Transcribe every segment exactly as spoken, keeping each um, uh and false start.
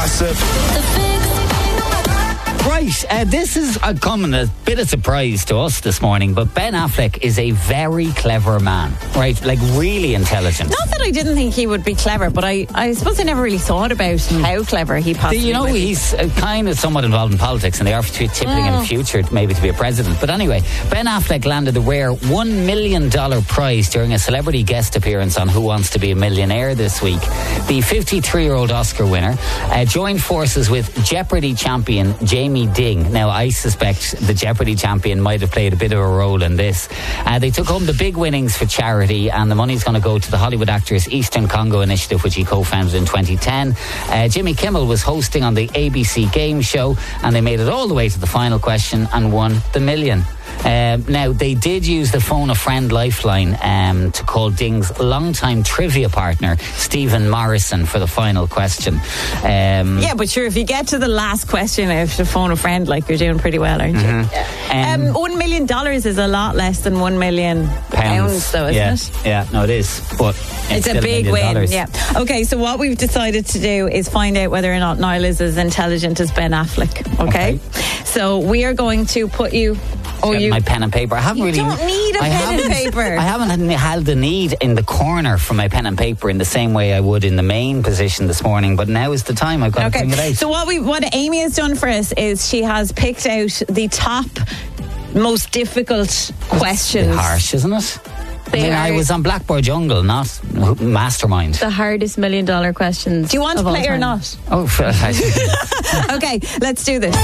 gossip. Right, uh, this is uh, coming as a bit of surprise to us this morning, but Ben Affleck is a very clever man, right? Like, really intelligent. Not that I didn't think he would be clever, but I, I suppose I never really thought about how clever he possibly You know, would be. he's uh, kind of somewhat involved in politics, and they are t- tipping Oh. in the future maybe to be a president. But anyway, Ben Affleck landed the rare one million dollars prize during a celebrity guest appearance on Who Wants to Be a Millionaire this week. The fifty-three-year-old Oscar winner uh, joined forces with Jeopardy champion Jamie Ding. Now, I suspect the Jeopardy champion might have played a bit of a role in this. Uh, they took home the big winnings for charity, and the money's going to go to the Hollywood Actors Eastern Congo Initiative, which he co-founded in twenty ten. Uh, Jimmy Kimmel was hosting on the A B C game show, and they made it all the way to the final question and won the million. Um, now, they did use the phone a friend lifeline um, to call Ding's longtime trivia partner, Stephen Morrison, for the final question. Um, Yeah, but sure, if you get to the last question out to phone a friend, like, you're doing pretty well, aren't you? Mm-hmm. Um, Um, one million dollars is a lot less than one million pounds, pounds, though, isn't yeah, it? Yeah, no, it is. But it's, It's a still big million win. dollars. Yeah. Okay, so what we've decided to do is find out whether or not Niall is as intelligent as Ben Affleck. Okay. Okay. So we are going to put you. Oh, Get you. my pen and paper. I haven't You really. don't need a I pen and haven't- paper. I haven't had- had the need in the corner for my pen and paper in the same way I would in the main position this morning. But now is the time. I've got to bring it Okay. out. So what we what Amy has done for us is she has picked out the top most difficult questions. Harsh, isn't it? I They mean, I are- was on Blackboard Jungle, not Mastermind. The hardest million dollar questions. Do you want to of all play or time. not? Oh, Okay, let's do this.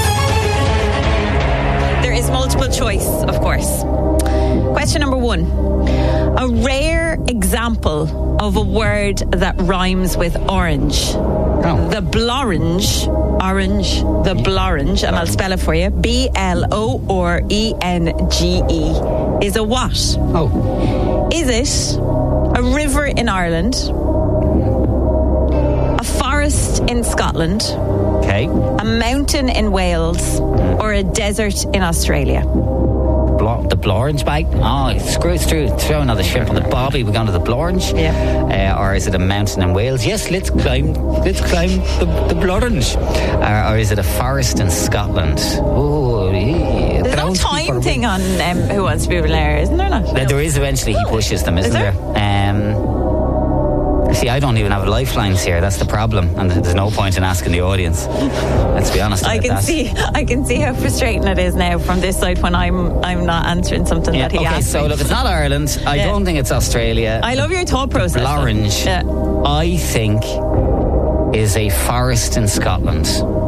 There is multiple choice, of course. Question number one. A rare example of a word that rhymes with orange. Oh. The blorange, orange, the blorange, and I'll spell it for you. B L O R E N G E is a what? Oh, Is it a river in Ireland, a forest in Scotland, okay. a mountain in Wales, or a desert in Australia? Blo- the Blorange bag. Oh, screw through, throw another shrimp on the bobby. We're going to the Blorange. Yeah. Uh, or is it a mountain in Wales? Yes, let's climb. Let's climb the, the Blorange. Or, or is it a forest in Scotland? Oh, yeah. There's no time thing on um, Who Wants to Be a Millionaire, isn't there? Not? There, there is eventually. He pushes them, isn't Is there? there? Um, see, I don't even have lifelines here. That's the problem, and there's no point in asking the audience. Let's be honest. I about can that. see, I can see how frustrating it is now from this side when I'm, I'm not answering something Yeah, that he okay, asked so me. look, it's not Ireland. I Yeah. don't think it's Australia. I love your thought process. though. Blorange, Yeah. I think, is a forest in Scotland.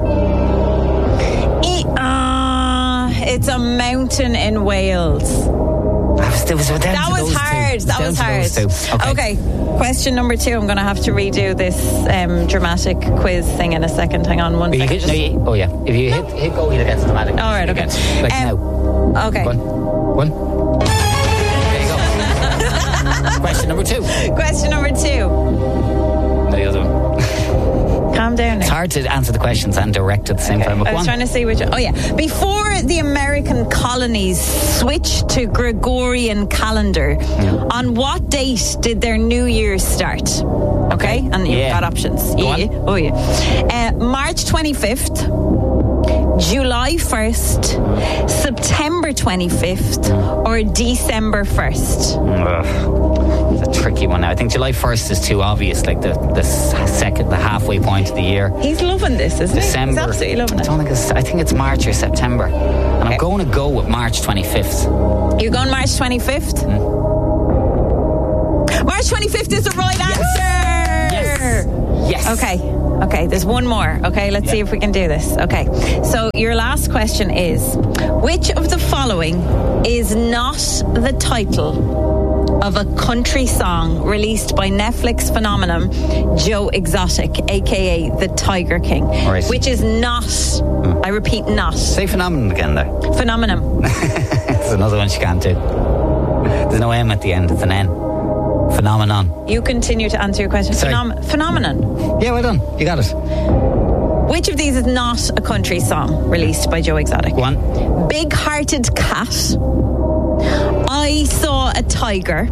E- uh, it's a mountain in Wales. I was, there was, down That to was those two. hard. It was That down was to hard. those two. Okay. Okay. Question number two. I'm going to have to redo this um, dramatic quiz thing in a second. Hang on one But you second. hit, no, you, oh yeah. If you hit, hit go, you'll get automatic. All right, okay. Again. Like Um, now. Okay. One. One. There you go. Question number two. Question number two. The other one. Calm down now. It's hard to answer the questions and direct at the same time. But I go was on. trying to see which. Oh yeah. Before the American colonies switched to Gregorian calendar, on what date did their New Year start? Okay, and you've Yeah. got options. Go yeah. on. Oh yeah. Uh, March twenty-fifth, July first, September twenty-fifth, or December first. Ugh. It's a tricky one now. I think July first is too obvious, like the, the s- second, the halfway point of the year. He's loving this, isn't December. he? He's absolutely loving I it. don't think it's, I think it's March or September. And I'm going to go with March twenty-fifth. You're going March twenty-fifth? Hmm. March twenty-fifth is the right answer! Yes. Yes. Okay, okay, there's one more. Okay, let's see if we can do this. Okay, so your last question is, which of the following is not the title of a country song released by Netflix phenomenon Joe Exotic, aka the Tiger King? Right. Which is not, I repeat, not, Say phenomenon again there. phenomenon. It's another one she can't do. There's no M at the end, it's an N. Phenomenon. You continue to answer your question. Sorry. Phenom- phenomenon. Yeah, well done. You got it. Which of these is not a country song released by Joe Exotic? Go on. Big Hearted Cat, I Saw a Tiger,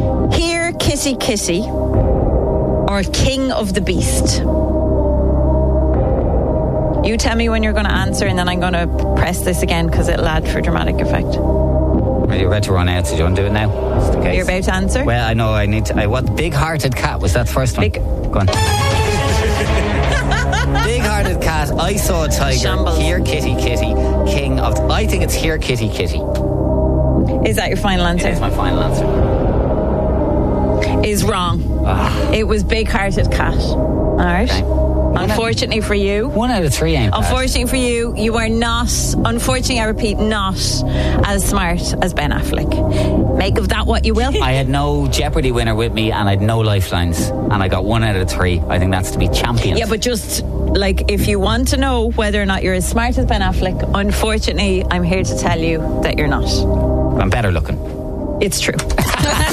Here Kitty Kitty, or King of the Beast? You tell me when you're going to answer, and then I'm going to press this again because it'll add for dramatic effect. Are you ready to run out? So do you want to do it now? Just in case. You're about to answer? Well, I know I need to. I, what big-hearted cat was that first one? Big. Go on. Big-hearted cat. I saw a tiger. Shambles. Here, kitty, kitty. King of. I think it's here, kitty, kitty. Is that your final answer? It is my final answer. Is wrong. Ah. It was big-hearted cat. All right. Okay. Unfortunately for you. One out of three ain't bad. Unfortunately for you, you are not, unfortunately, I repeat, not as smart as Ben Affleck. Make of that what you will. I had no Jeopardy winner with me and I had no lifelines. And I got one out of three. I think that's to be champions. Yeah, but just, like, if you want to know whether or not you're as smart as Ben Affleck, unfortunately, I'm here to tell you that you're not. I'm better looking. It's true.